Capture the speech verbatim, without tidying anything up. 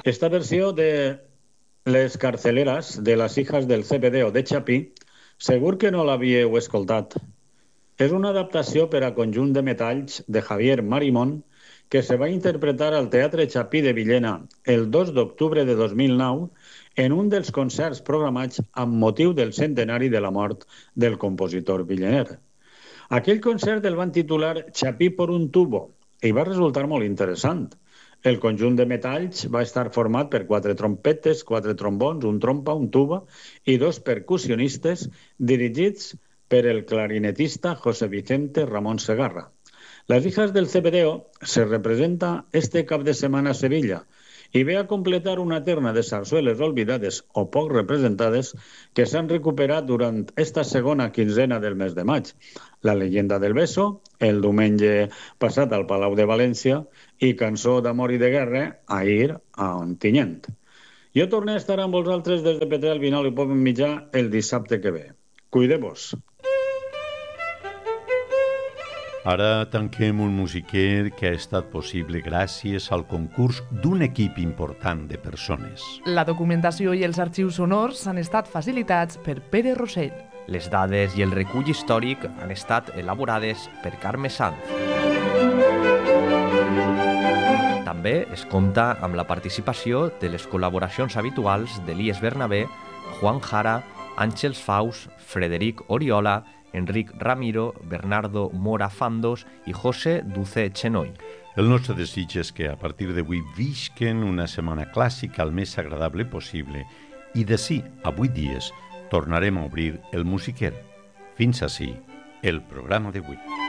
Esta versió de Les carceleres de les hijas del C B D o de Chapí, segur que no l'havíeu escoltat. És una adaptació per a conjunt de metalls de Javier Marimón que se va interpretar al Teatre Chapí de Villena el dos d'octubre de dos mil nou en un dels concerts programats amb motiu del centenari de la mort del compositor villener. Aquell concert el van titular Chapí por un tubo i va resultar molt interessant. El conjunt de metalls va estar format per quatre trompetes, quatre trombons, un trompa, un tuba i dos percussionistes dirigits per el clarinetista José Vicente Ramón Segarra. Las hijas del C B D O se representa este cap de setmana a Sevilla i ve a completar una terna de sarsueles olvidades o poc representades que s'han recuperat durant esta segona quinzena del mes de maig. La llegenda del beso, el diumenge passat al Palau de València i Cançó d'amor i de guerra, ahir a Ontinyent. Jo torné a estar amb vosaltres des de Petrer al Vinol i Poble Mitjà el dissabte que ve. Cuideu-vos. Ara tanquem un musiquer que ha estat possible gràcies al concurs d'un equip important de persones. La documentació i els arxius sonors han estat facilitats per Pere Rossell. Les dades i el recull històric han estat elaborades per Carme Sanz. També es compta amb la participació de les col·laboracions habituals d'Elies Bernabé, Juan Jara, Àngels Faus, Frederic Oriola, Enric Ramiro, Bernardo Mora Fandos i José Duce Chenoy. El nostre desig és que a partir d'avui visquen una setmana clàssica el més agradable possible i d'ací a vuit dies tornarem a obrir el musiquer. Fins ací el programa d'avui.